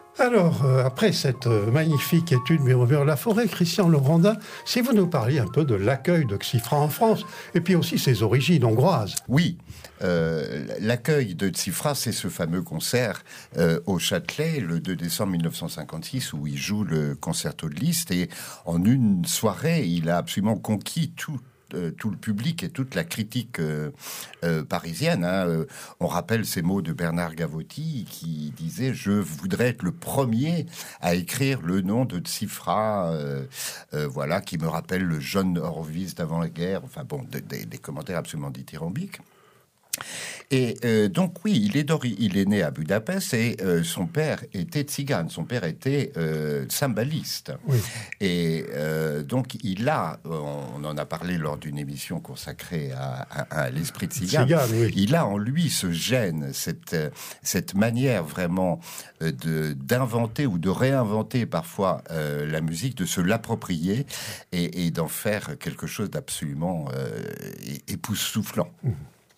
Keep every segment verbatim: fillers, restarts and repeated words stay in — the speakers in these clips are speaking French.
Alors, euh, après cette euh, magnifique étude Murmure la forêt, Christian Lebrandin, si vous nous parliez un peu de l'accueil de Xifra en France, et puis aussi ses origines hongroises. Oui, euh, l'accueil de Xifra, c'est ce fameux concert euh, au Châtelet, le deux décembre mille neuf cent cinquante-six, où il joue le concerto de Liszt, et en une soirée, il a absolument conquis tout tout le public et toute la critique euh, euh, parisienne. Hein. Euh, on rappelle ces mots de Bernard Gavotti qui disait « Je voudrais être le premier à écrire le nom de Xifra, euh, euh, voilà, qui me rappelle le jeune Horowitz d'avant la guerre. » Enfin bon, des de, de commentaires absolument dithyrambiques. Et euh, donc oui, il est, il est né à Budapest et euh, son père était tzigane, son père était euh, cymbaliste. Oui. Et euh, donc il a, on en a parlé lors d'une émission consacrée à, à, à l'esprit tzigane, tzigane oui. Il a en lui ce gène, cette, cette manière vraiment de, d'inventer ou de réinventer parfois euh, la musique, de se l'approprier et, et d'en faire quelque chose d'absolument euh, époustouflant. Mmh.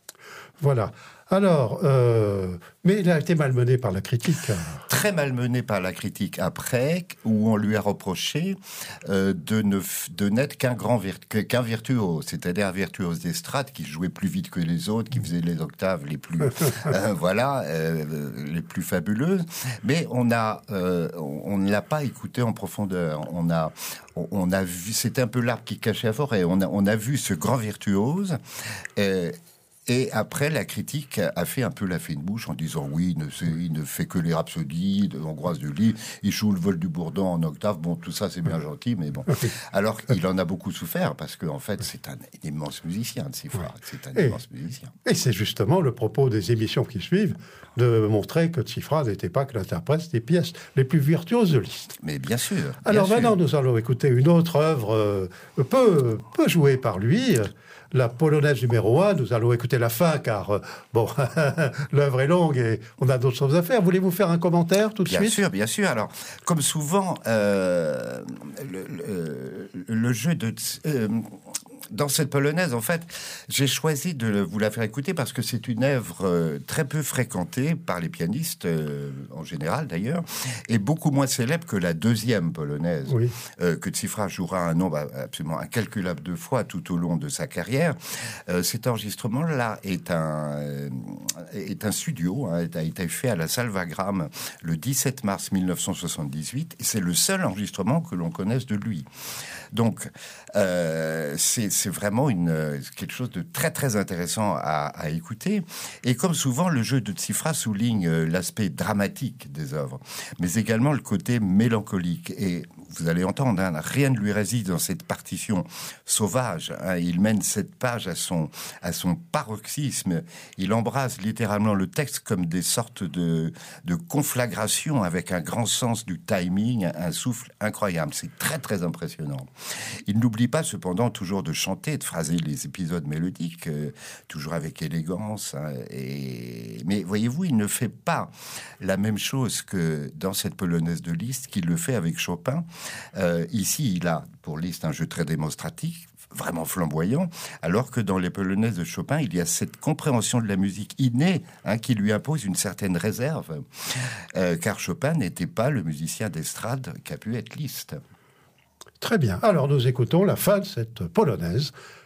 Voilà. Alors, euh, mais il a été malmené par la critique. Très malmené par la critique après, où on lui a reproché euh, de, ne, de n'être qu'un grand virtu, qu'un virtuose, c'est-à-dire un virtuose d'estrade qui jouait plus vite que les autres, qui faisait les octaves les plus, euh, voilà, euh, les plus fabuleuses. Mais on a, euh, on ne l'a pas écouté en profondeur. On a, on, on a vu, c'était un peu l'arbre qui cachait la forêt. On a, on a vu ce grand virtuose. Euh, Et après, la critique a fait un peu la fine bouche en disant oui, il ne, il ne fait que les rhapsodies hongroises de Liszt, il joue le vol du bourdon en octave. Bon, tout ça, c'est bien gentil, mais bon. Alors, il en a beaucoup souffert parce qu'en fait, c'est un, un immense musicien, Xifra. C'est un et, immense musicien. Et c'est justement le propos des émissions qui suivent de montrer que Xifra n'était pas que l'interprète des pièces les plus virtuoses de Liszt. Mais bien sûr. Bien Alors sûr. maintenant, nous allons écouter une autre œuvre euh, peu, peu jouée par lui. La polonaise numéro un, nous allons écouter la fin, car, euh, bon, l'œuvre est longue et on a d'autres choses à faire. Voulez-vous faire un commentaire tout de bien suite ? Bien sûr, bien sûr. Alors, comme souvent, euh, le, le, le jeu de... Euh, dans cette polonaise, en fait, j'ai choisi de vous la faire écouter parce que c'est une œuvre euh, très peu fréquentée par les pianistes, euh, en général d'ailleurs, et beaucoup moins célèbre que la deuxième polonaise, oui. euh, que Xifra jouera un nombre absolument incalculable de fois tout au long de sa carrière. Euh, cet enregistrement-là est un, euh, est un studio, hein, a été fait à la Salle Wagram le dix-sept mars mille neuf cent soixante-dix-huit, et c'est le seul enregistrement que l'on connaisse de lui. Donc, euh, c'est, c'est vraiment une, quelque chose de très, très intéressant à, à écouter. Et comme souvent, le jeu de Xifra souligne l'aspect dramatique des œuvres, mais également le côté mélancolique. Et vous allez entendre, hein, rien ne lui résiste dans cette partition sauvage. Hein, il mène cette page à son, à son paroxysme. Il embrasse littéralement le texte comme des sortes de, de conflagrations avec un grand sens du timing, un souffle incroyable. C'est très, très impressionnant. Il n'oublie pas cependant toujours de chanter, de phraser les épisodes mélodiques, euh, toujours avec élégance. Hein, et... Mais voyez-vous, il ne fait pas la même chose que dans cette polonaise de Liszt, qu'il le fait avec Chopin. Euh, ici, il a pour Liszt un jeu très démonstratif, vraiment flamboyant, alors que dans les polonaises de Chopin, il y a cette compréhension de la musique innée, hein, qui lui impose une certaine réserve, euh, car Chopin n'était pas le musicien d'estrade qu'a pu être Liszt. Très bien. Alors, nous écoutons la fin de cette polonaise